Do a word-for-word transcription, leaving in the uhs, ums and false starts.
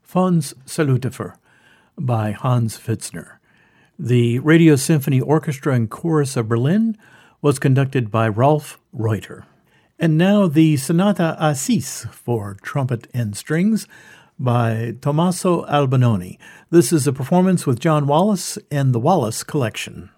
Fons Salutifer by Hans Pfitzner. The Radio Symphony Orchestra and Chorus of Berlin was conducted by Rolf Reuter. And now the Sonata a Sis for trumpet and strings by Tommaso Albinoni. This is a performance with John Wallis and the Wallis Collection.